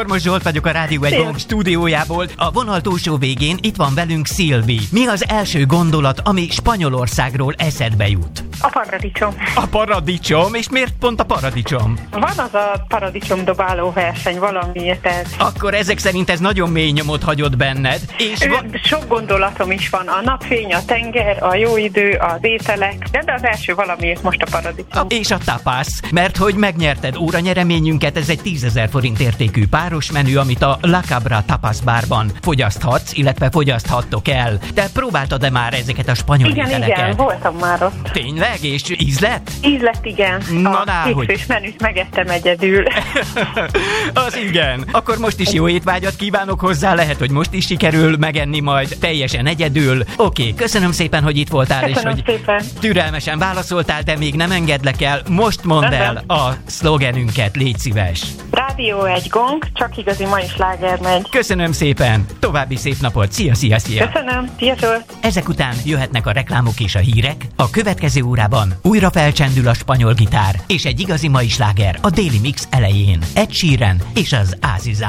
Karmos Zsolt vagyok a Rádió egy Gong stúdiójából. A vonal túlsó végén itt van velünk Szilvi. Mi az első gondolat, ami Spanyolországról eszedbe jut? A paradicsom. A paradicsom? És miért pont a paradicsom? Van az a paradicsomdobáló verseny, valamiért ez. Akkor ezek szerint ez nagyon mély nyomot hagyott benned. És sok gondolatom is van. A napfény, a tenger, a jó idő, az ételek, de az első valamiért most a paradicsom. És a tapas, mert hogy megnyerted óranyereményünket, ez egy 10 000 forint értékű páros menü, amit a La Cabra Tapas bárban fogyaszthatsz, illetve fogyaszthattok el. Te próbáltad-e már ezeket a spanyol ételeket? Igen, voltam már ott. Tényleg? És íz lett? Íz lett, igen. Na, a hétfős menüt megettem egyedül. Az igen. Akkor most is jó étvágyat kívánok hozzá, lehet, hogy most is sikerül megenni majd teljesen egyedül. Oké, köszönöm szépen, hogy itt voltál, köszönöm és hogy szépen. Türelmesen válaszoltál, de még nem engedlek el. Most mondd el a szlogenünket, légy szíves. Rádió egy Gong, csak igazi mai sláger megy. Köszönöm szépen, további szép napot, szia, szia, szia. Köszönöm, szia Zsolt. Ezek után jöhetnek a reklámok és a hírek. A következő órában újra felcsendül a spanyol gitár, és egy igazi mai sláger a Daily Mix elején. Ed Sheeran és az Aziza.